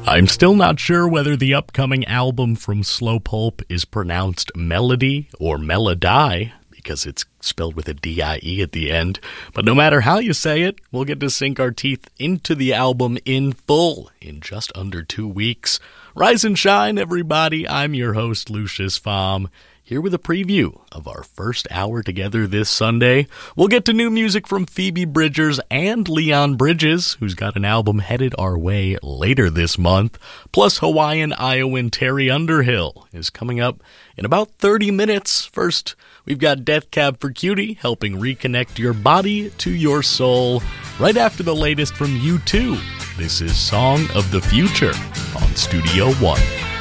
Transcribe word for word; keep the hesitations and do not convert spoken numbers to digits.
I'm still not sure whether the upcoming album from Slow Pulp is pronounced Melody or Melody, because it's spelled with a D I E at the end. But no matter how you say it, we'll get to sink our teeth into the album in full in just under two weeks. Rise and shine, everybody. I'm your host, Lucius Pfam, here with a preview of our first hour together this Sunday. We'll get to new music from Phoebe Bridgers and Leon Bridges, who's got an album headed our way later this month. Plus, Hawaiian Iowan Terry Underhill is coming up in about thirty minutes. First, we've got Death Cab for Cutie helping reconnect your body to your soul right after the latest from U two. This is Song of the Future on Studio One.